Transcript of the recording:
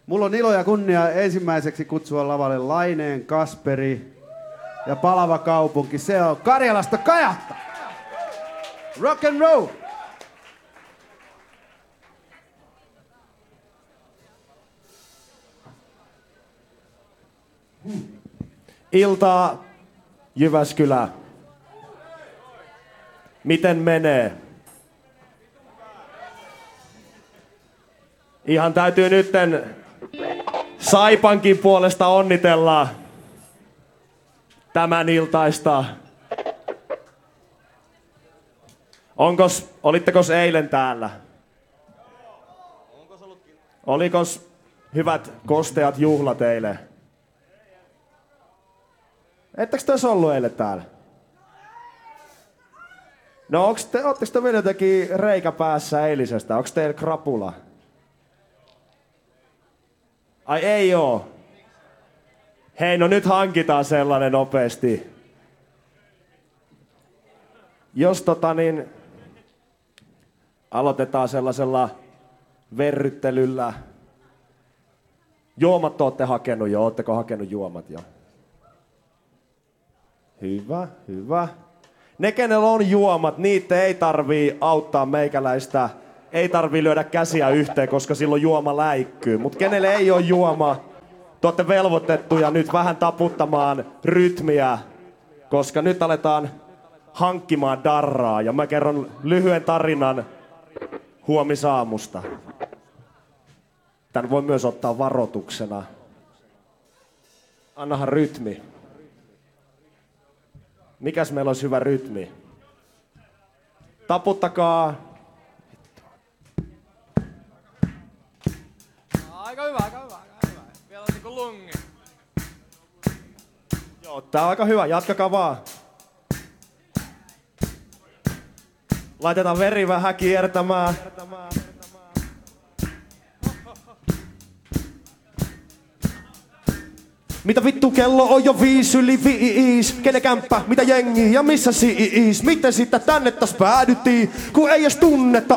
Mulla on ilo ja kunnia ensimmäiseksi kutsua lavalle Laineen Kasperi ja Palava kaupunki. Se on Karjalasta Kajatta. Rock and roll! Iltaa, Jyväskylä. Miten menee? Ihan täytyy nytten Saipankin puolesta onnitella tämän iltaista. Olittekos eilen täällä? Olikos hyvät kosteat juhlat eilen? Ettekö te olisi ollut eilen täällä? No ootteko te vielä jotenkin reikä päässä eilisestä? Onko teillä krapula? Ai ei oo. Hei, no nyt hankitaan sellainen nopeasti. Jos aloitetaan sellaisella verryttelyllä. Juomat ootte hakenut jo. Ootteko hakenut juomat jo? Hyvä, hyvä. Ne, kenellä on juomat, niitä ei tarvii auttaa meikäläistä. Ei tarvii lyödä käsiä yhteen, koska silloin juoma läikkyy. Mut kenelle ei ole juoma, te ootte velvoitettuja nyt vähän taputtamaan rytmiä, koska nyt aletaan hankkimaan darraa. Ja mä kerron lyhyen tarinan huomisaamusta. Tän voi myös ottaa varoituksena. Annahan rytmi. Mikäs meillä olisi hyvä rytmi? Taputtakaa. Aika hyvä. Vielä on niinku lungi. Joo, tää on aika hyvä. Jatkakaa vaan. Laitetaan veri vähän kiertämään. Mitä vittu kello on jo 5:05? Kenen kämppä, mitä jengi ja missä siis? Miten sitä tänne taas päädyttiin, kun ei edes tunnetta